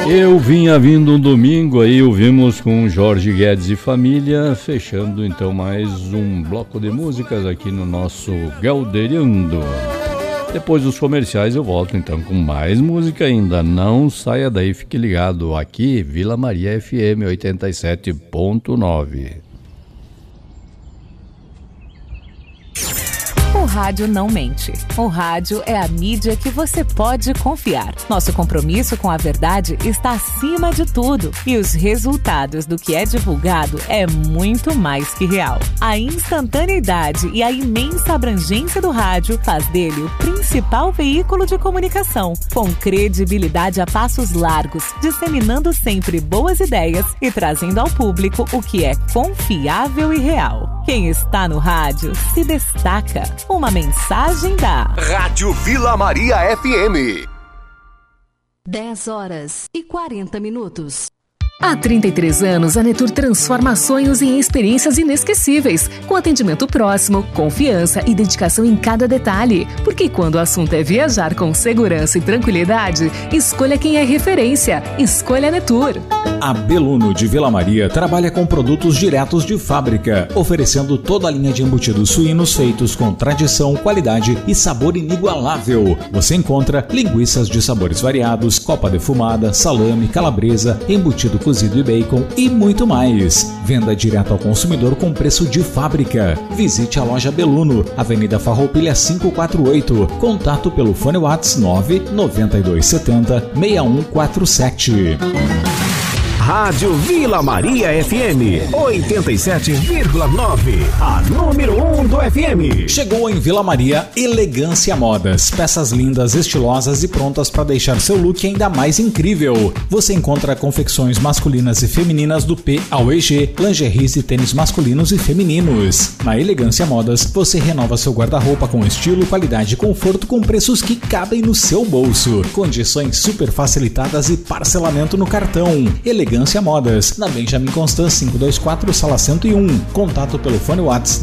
Eu vinha vindo um domingo, aí ouvimos com Jorge Guedes e família, fechando então mais um bloco de músicas aqui no nosso Galdeirando. Depois dos comerciais eu volto então com mais música ainda. Não saia daí, fique ligado aqui, Vila Maria FM 87.9. O rádio não mente. O rádio é a mídia que você pode confiar. Nosso compromisso com a verdade está acima de tudo. E os resultados do que é divulgado é muito mais que real. A instantaneidade e a imensa abrangência do rádio faz dele o principal veículo de comunicação, com credibilidade a passos largos, disseminando sempre boas ideias e trazendo ao público o que é confiável e real. Quem está no rádio se destaca. Uma mensagem da Rádio Vila Maria FM. 10h40. Há 33 anos, a Netur transforma sonhos em experiências inesquecíveis, com atendimento próximo, confiança e dedicação em cada detalhe. Porque quando o assunto é viajar com segurança e tranquilidade, escolha quem é referência. Escolha a Netur. A Beluno de Vila Maria trabalha com produtos diretos de fábrica, oferecendo toda a linha de embutidos suínos feitos com tradição, qualidade e sabor inigualável. Você encontra linguiças de sabores variados, copa defumada, salame, calabresa, embutido cozido e bacon e muito mais. Venda direto ao consumidor com preço de fábrica. Visite a loja Beluno, Avenida Farroupilha 548. Contato pelo fone WhatsApp 99270 6147. Rádio Vila Maria FM 87,9, a número 1 do FM. Chegou em Vila Maria Elegância Modas, peças lindas, estilosas e prontas para deixar seu look ainda mais incrível. Você encontra confecções masculinas e femininas do P ao EG, lingeries e tênis masculinos e femininos. Na Elegância Modas, você renova seu guarda-roupa com estilo, qualidade e conforto com preços que cabem no seu bolso. Condições super facilitadas e parcelamento no cartão. Elegância Modas, na Benjamin Constant 524, sala 101. Contato pelo fone WhatsApp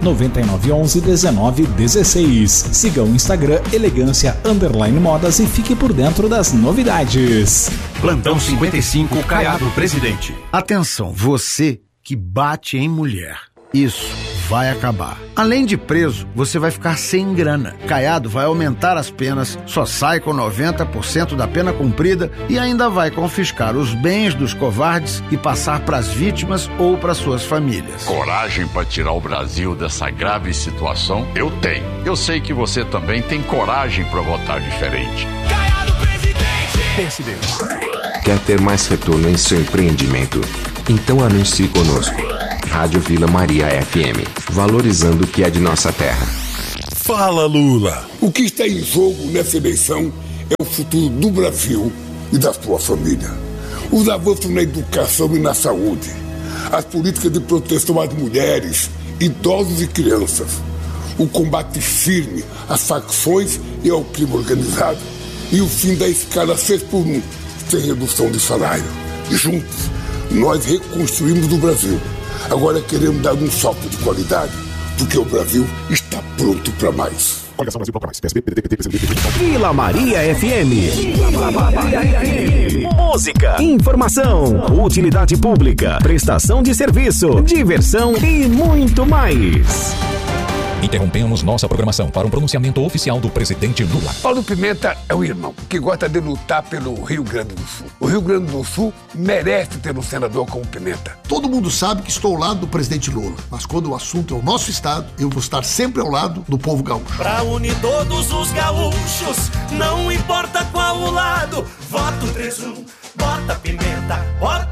999111916. Siga o Instagram Elegância_Modas e fique por dentro das novidades. Plantão 55, Caiado Presidente. Atenção, você que bate em mulher. Isso vai acabar. Além de preso, você vai ficar sem grana. Caiado vai aumentar as penas, só sai com 90% da pena cumprida e ainda vai confiscar os bens dos covardes e passar para as vítimas ou para suas famílias. Coragem para tirar o Brasil dessa grave situação? Eu tenho. Eu sei que você também tem coragem para votar diferente. Caiado Presidente! Quer ter mais retorno em seu empreendimento? Então anuncie conosco. Rádio Vila Maria FM, valorizando o que é de nossa terra. Fala, Lula! O que está em jogo nessa eleição é o futuro do Brasil e da sua família. Os avanços na educação e na saúde, as políticas de proteção às mulheres, idosos e crianças, o combate firme às facções e ao crime organizado e o fim da escala 6x1, sem redução de salário. Juntos, nós reconstruímos o Brasil. Agora queremos dar um salto de qualidade, porque o Brasil está pronto para mais. Coligação Brasil para mais. PSB, PDT, PT, PCdoB, Vila Maria FM. Vila Maria FM. Música, informação, utilidade pública, prestação de serviço, diversão e muito mais. Interrompemos nossa programação para um pronunciamento oficial do presidente Lula. Paulo Pimenta é um irmão que gosta de lutar pelo Rio Grande do Sul. O Rio Grande do Sul merece ter um senador como Pimenta. Todo mundo sabe que estou ao lado do presidente Lula, mas quando o assunto é o nosso estado, eu vou estar sempre ao lado do povo gaúcho. Pra unir todos os gaúchos, não importa qual o lado, voto 3-1, bota Pimenta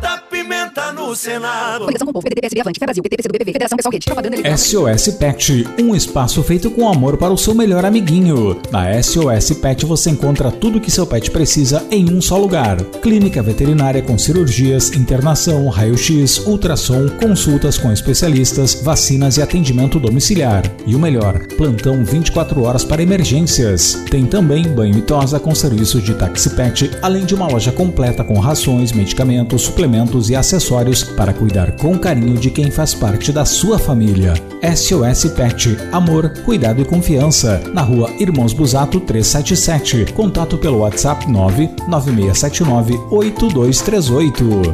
no Senado. Coligação com o povo, PDT, PSB, Avante, Fé Brasil, PT, PCdoB, PV, Federação Pessoal Rede, propaganda eleitoral. SOS Pet, um espaço feito com amor para o seu melhor amiguinho. Na SOS Pet você encontra tudo que seu pet precisa em um só lugar. Clínica veterinária com cirurgias, internação, raio-x, ultrassom, consultas com especialistas, vacinas e atendimento domiciliar. E o melhor, plantão 24 horas para emergências. Tem também banho e tosa com serviço de táxi pet, além de uma loja completa com rações, medicamentos, suplementos e acessórios anos para cuidar com carinho de quem faz parte da sua família. SOS Pet, amor, cuidado e confiança. Na rua Irmãos Busato 377. Contato pelo WhatsApp 996798238.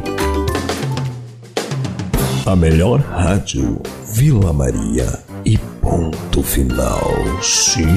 A melhor rádio, Vila Maria e ponto final. Sim.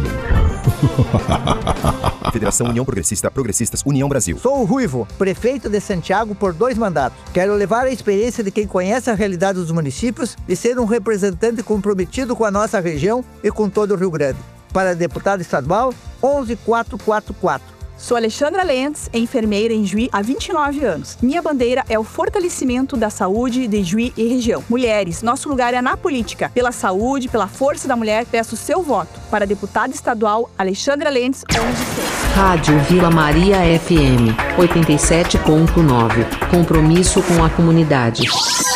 Federação União Progressista, Progressistas, União Brasil. Sou o Ruivo, prefeito de Santiago por 2 mandatos. Quero levar a experiência de quem conhece a realidade dos municípios e ser um representante comprometido com a nossa região e com todo o Rio Grande. Para deputado estadual, 11444. Sou Alexandra Lentz, enfermeira em Juí há 29 anos. Minha bandeira é o fortalecimento da saúde de Juí e região. Mulheres, nosso lugar é na política. Pela saúde, pela força da mulher, peço seu voto. Para deputada estadual, Alexandra Lentz, 116. Rádio Vila Maria FM, 87.9. Compromisso com a comunidade.